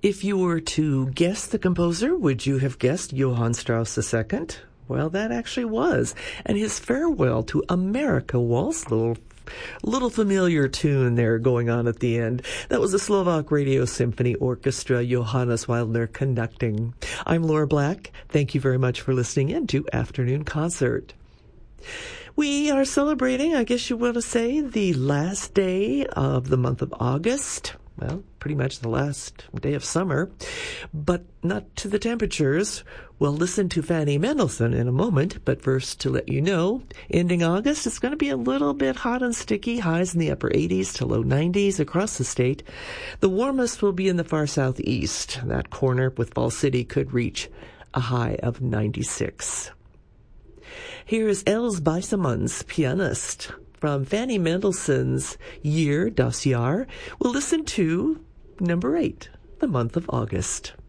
If you were to guess the composer, would you have guessed Johann Strauss II? Well, that actually was. And his Farewell to America Waltz, little familiar tune there going on at the end. That was the Slovak Radio Symphony Orchestra, Johannes Wildner conducting. I'm Laura Black. Thank you very much for listening in to Afternoon Concert. We are celebrating, I guess you want to say, the last day of the month of August. Well, pretty much the last day of summer, but not to the temperatures. We'll listen to Fanny Mendelssohn in a moment, but first to let you know, ending August, it's going to be a little bit hot and sticky, highs in the upper 80s to low 90s across the state. The warmest will be in the far southeast. That corner with Fall City could reach a high of 96. Here's Els Bijsemans, pianist. From Fanny Mendelssohn's Das Jahr, we'll listen to number 8, the month of August.